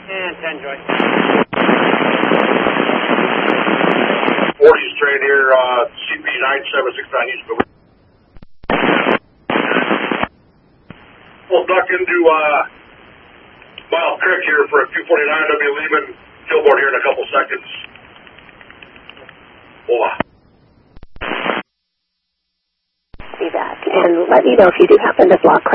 And 10 Joy. 40 straight here, CP 9769 East Moving. We'll duck into Mile Creek here for a 249. I'll be leaving Gilboard here in a couple seconds. Over. Be back. And let me know if you do happen to block